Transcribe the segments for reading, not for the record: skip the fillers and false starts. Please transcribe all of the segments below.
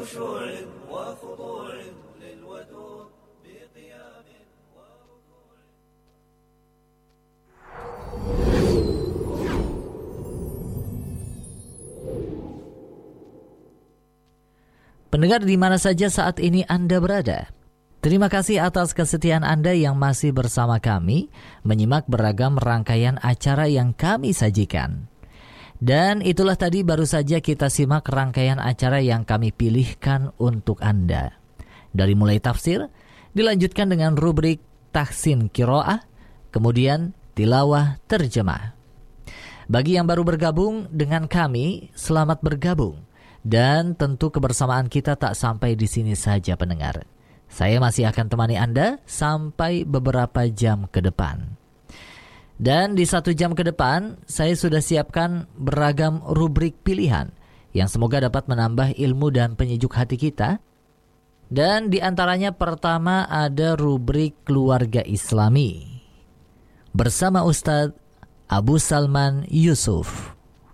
خشوع وخضوع للودود بقيام وركوع. Pendengar di mana saja saat ini Anda berada, terima kasih atas kesetiaan Anda yang masih bersama kami menyimak beragam rangkaian acara yang kami sajikan. Dan itulah tadi baru saja kita simak rangkaian acara yang kami pilihkan untuk Anda. Dari mulai tafsir, dilanjutkan dengan rubrik tahsin qiraah, kemudian tilawah terjemah. Bagi yang baru bergabung dengan kami, selamat bergabung. Dan tentu kebersamaan kita tak sampai di sini saja pendengar. Saya masih akan temani Anda sampai beberapa jam ke depan. Dan di 1 jam ke depan, saya sudah siapkan beragam rubrik pilihan yang semoga dapat menambah ilmu dan penyejuk hati kita. Dan di antaranya pertama ada rubrik keluarga Islami bersama Ustadz Abu Salman Yusuf.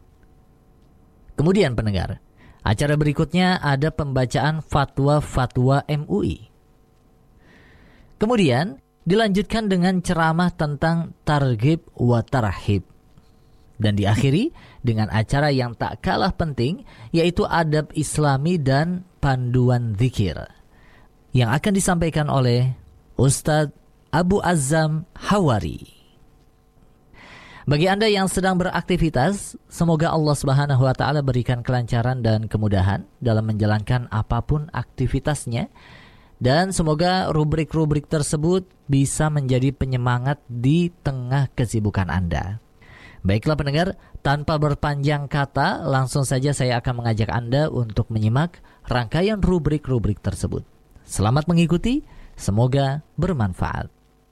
Kemudian pendengar, acara berikutnya ada pembacaan fatwa-fatwa MUI. Kemudian dilanjutkan dengan ceramah tentang targhib wa tarhib. Dan diakhiri dengan acara yang tak kalah penting, yaitu adab Islami dan panduan zikir, yang akan disampaikan oleh Ustadz Abu Azzam Hawari. Bagi Anda yang sedang beraktivitas, semoga Allah Subhanahu wa taala berikan kelancaran dan kemudahan dalam menjalankan apapun aktivitasnya, dan semoga rubrik-rubrik tersebut bisa menjadi penyemangat di tengah kesibukan Anda. Baiklah pendengar, tanpa berpanjang kata, langsung saja saya akan mengajak Anda untuk menyimak rangkaian rubrik-rubrik tersebut. Selamat mengikuti, semoga bermanfaat.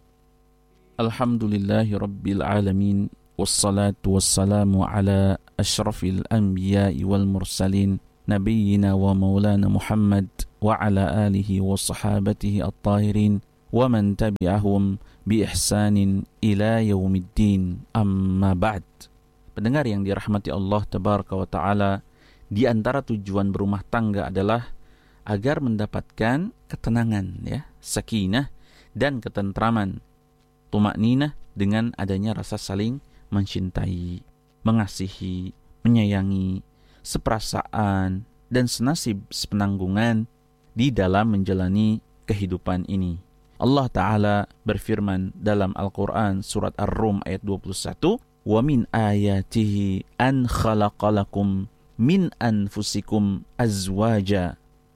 Alhamdulillahirabbil alamin. Wassalatu wassalamu ala ashrafil anbiya'i wal mursalin nabiyyina wa maulana Muhammad wa ala alihi wa sahabatihi at-tahirin wa man tabi'ahum bi ihsanin ila yaumiddin, amma ba'd. Pendengar yang dirahmati Allah tabaraka wa ta'ala, di antara tujuan berumah tangga adalah agar mendapatkan ketenangan, ya, sakinah dan ketentraman, tumakninah, dengan adanya rasa saling mencintai, mengasihi, menyayangi, seperasaan, dan senasib sepenanggungan di dalam menjalani kehidupan ini. Allah Ta'ala berfirman dalam Al-Quran surat Ar-Rum ayat 21, wa min ayatihi an khalaqalakum min anfusikum azwaja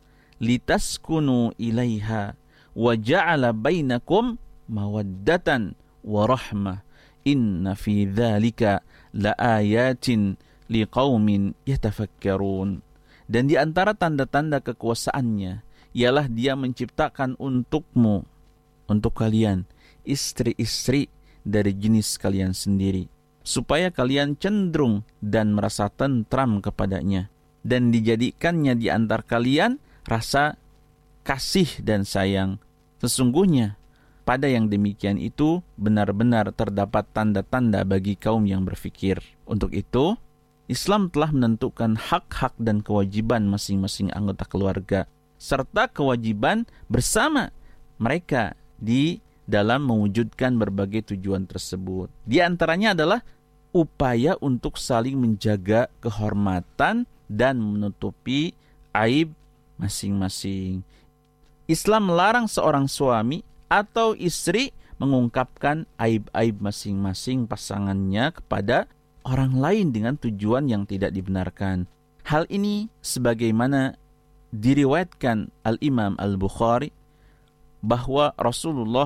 litaskunu ilaiha wa ja'ala bainakum mawaddatan wa rahmah inna fi dzalika laayatin liqaumin yatafakkarun. Dan di antara tanda-tanda kekuasaannya ialah Dia menciptakan untukmu, untuk kalian, istri-istri dari jenis kalian sendiri, supaya kalian cenderung dan merasa tentram kepadanya, dan dijadikannya di antar kalian rasa kasih dan sayang. Sesungguhnya pada yang demikian itu benar-benar terdapat tanda-tanda bagi kaum yang berfikir. Untuk itu, Islam telah menentukan hak-hak dan kewajiban masing-masing anggota keluarga, serta kewajiban bersama mereka di dalam mewujudkan berbagai tujuan tersebut. Di antaranya adalah upaya untuk saling menjaga kehormatan dan menutupi aib masing-masing. Islam melarang seorang suami atau istri mengungkapkan aib-aib masing-masing pasangannya kepada orang lain dengan tujuan yang tidak dibenarkan. Hal ini sebagaimana diriwayatkan Al-Imam Al-Bukhari bahwa Rasulullah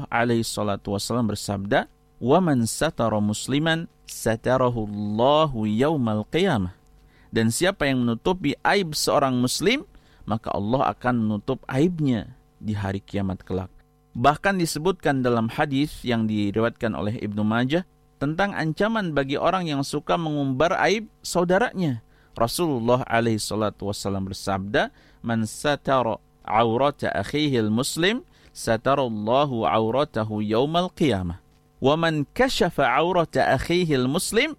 SAW bersabda, "Wa man satara musliman satarahu Allahu yaumal qiyamah." Dan siapa yang menutupi aib seorang muslim, maka Allah akan menutup aibnya di hari kiamat kelak. Bahkan disebutkan dalam hadis yang diriwayatkan oleh Ibnu Majah tentang ancaman bagi orang yang suka mengumbar aib saudaranya. Rasulullah SAW bersabda, "Man satara aurata akhihi al-muslim, satarallahu auratahu yaumal qiyamah. Wa man kashafa aurata akhihi al-muslim,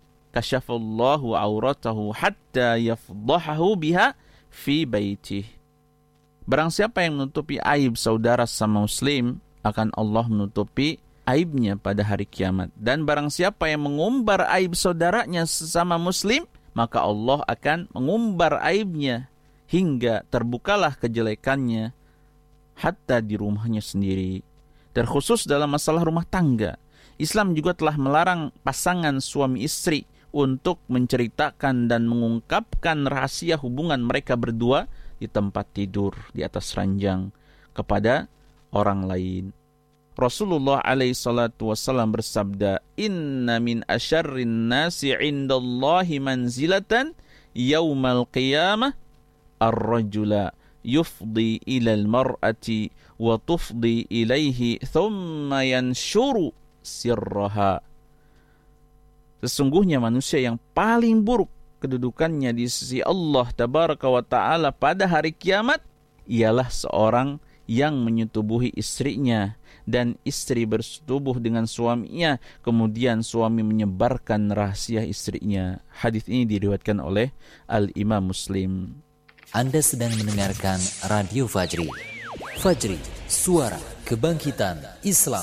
kashafallahu auratahu hatta yafdahahu biha fi baitih." Barang siapa yang menutupi aib saudara sesama muslim, akan Allah menutupi aibnya pada hari kiamat. Dan barang siapa yang mengumbar aib saudaranya sesama muslim, maka Allah akan mengumbar aibnya hingga terbukalah kejelekannya hatta di rumahnya sendiri. Terkhusus dalam masalah rumah tangga, Islam juga telah melarang pasangan suami istri untuk menceritakan dan mengungkapkan rahasia hubungan mereka berdua di tempat tidur, di atas ranjang, kepada orang lain. Rasulullah alaihi salatu wassalam bersabda, "Inna min asyarrin nasi indallahi manzilatan yaumal qiyamah ar-rajula yufdi ilal mar'ati wa tufdi ilaihi thumma yanshuru sirraha." Sesungguhnya manusia yang paling buruk kedudukannya di sisi Allah tabaraka wa ta'ala pada hari kiamat ialah seorang yang menyetubuhi istrinya dan istri bersetubuh dengan suaminya, kemudian suami menyebarkan rahasia istrinya. Hadis ini diriwayatkan oleh Al-Imam Muslim. Anda sedang mendengarkan Radio Fajri. Fajri, suara kebangkitan Islam.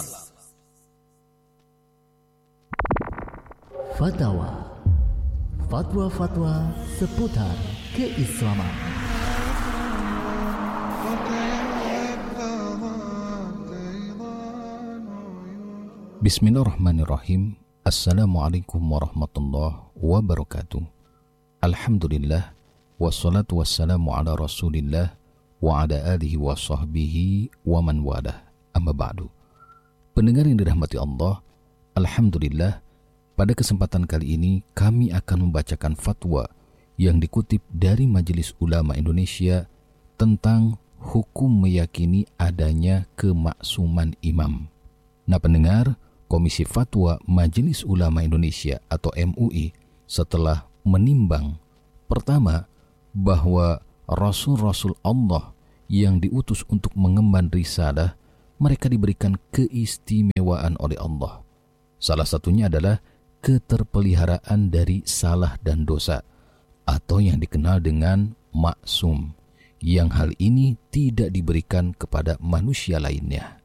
Fatwa seputar keislaman. Bismillahirrahmanirrahim. Assalamualaikum warahmatullahi wabarakatuh. Alhamdulillah, wassalatu wassalamu ala rasulillah wa ala alihi wa sahbihi wa man walah. Amma ba'du. Pendengar yang dirahmati Allah, alhamdulillah, pada kesempatan kali ini kami akan membacakan fatwa yang dikutip dari Majelis Ulama Indonesia tentang hukum meyakini adanya kemaksuman imam. Nah pendengar, Komisi Fatwa Majelis Ulama Indonesia atau MUI setelah menimbang pertama bahwa Rasul-Rasul Allah yang diutus untuk mengemban risalah mereka diberikan keistimewaan oleh Allah. Salah satunya adalah keterpeliharaan dari salah dan dosa atau yang dikenal dengan maksum, yang hal ini tidak diberikan kepada manusia lainnya.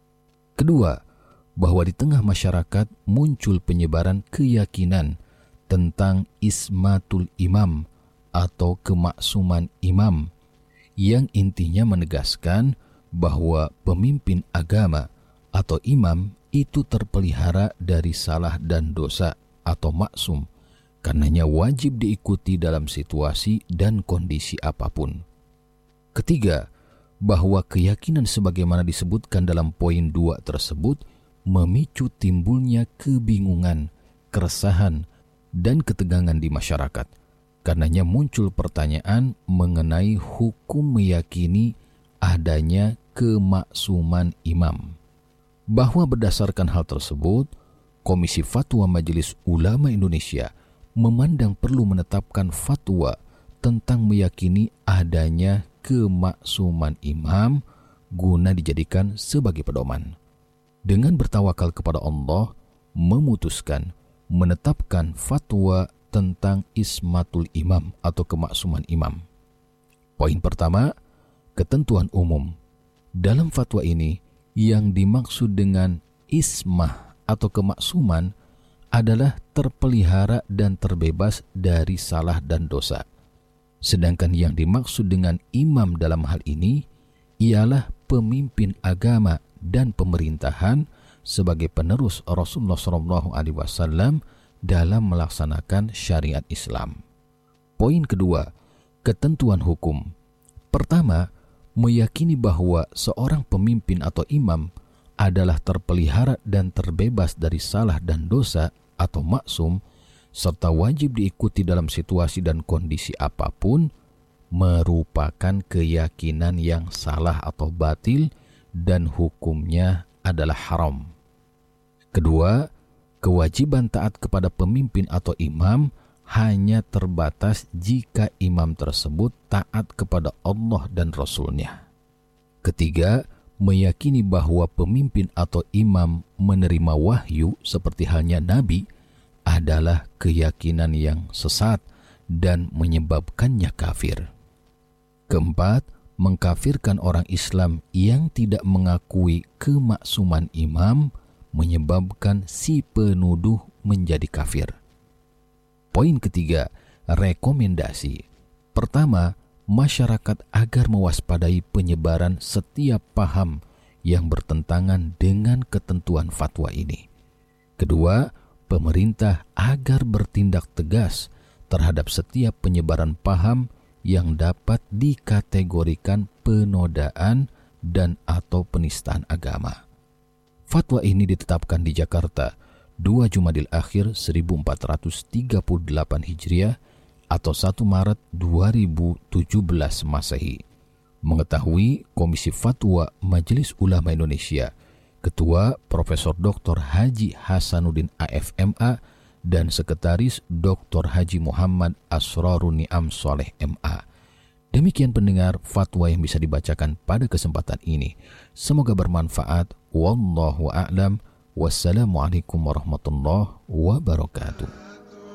Kedua, bahwa di tengah masyarakat muncul penyebaran keyakinan tentang ismatul imam atau kemaksuman imam, yang intinya menegaskan bahwa pemimpin agama atau imam itu terpelihara dari salah dan dosa atau maksum, karenanya wajib diikuti dalam situasi dan kondisi apapun. Ketiga, bahwa keyakinan sebagaimana disebutkan dalam poin 2 tersebut memicu timbulnya kebingungan, keresahan, dan ketegangan di masyarakat. Karenanya muncul pertanyaan mengenai hukum meyakini adanya kemaksuman imam. Bahwa berdasarkan hal tersebut, Komisi Fatwa Majelis Ulama Indonesia memandang perlu menetapkan fatwa tentang meyakini adanya kemaksuman imam guna dijadikan sebagai pedoman. Dengan bertawakal kepada Allah, memutuskan menetapkan fatwa tentang ismatul imam atau kemaksuman imam. Poin pertama, ketentuan umum. Dalam fatwa ini, yang dimaksud dengan ismah atau kemaksuman adalah terpelihara dan terbebas dari salah dan dosa. Sedangkan yang dimaksud dengan imam dalam hal ini ialah pemimpin agama dan pemerintahan sebagai penerus Rasulullah SAW dalam melaksanakan syariat Islam. Poin kedua, ketentuan hukum. Pertama, meyakini bahwa seorang pemimpin atau imam adalah terpelihara dan terbebas dari salah dan dosa atau maksum, serta wajib diikuti dalam situasi dan kondisi apapun, merupakan keyakinan yang salah atau batil dan hukumnya adalah haram. Kedua, kewajiban taat kepada pemimpin atau imam hanya terbatas jika imam tersebut taat kepada Allah dan Rasul-Nya. Ketiga, meyakini bahwa pemimpin atau imam menerima wahyu seperti halnya Nabi adalah keyakinan yang sesat dan menyebabkannya kafir. Keempat, mengkafirkan orang Islam yang tidak mengakui kemaksuman imam menyebabkan si penuduh menjadi kafir. Poin ketiga, rekomendasi. Pertama, masyarakat agar mewaspadai penyebaran setiap paham yang bertentangan dengan ketentuan fatwa ini. Kedua, pemerintah agar bertindak tegas terhadap setiap penyebaran paham yang dapat dikategorikan penodaan dan atau penistaan agama. Fatwa ini ditetapkan di Jakarta 2 Jumadil Akhir 1438 Hijriah atau 1 Maret 2017 Masehi. Mengetahui Komisi Fatwa Majelis Ulama Indonesia, Ketua Profesor Dr. Haji Hasanuddin AFMA dan Sekretaris Dr. Haji Muhammad Asrarun Ni'am Soleh MA. Demikian pendengar fatwa yang bisa dibacakan pada kesempatan ini. Semoga bermanfaat. Wallahu a'lam. Wassalamualaikum warahmatullahi wabarakatuh.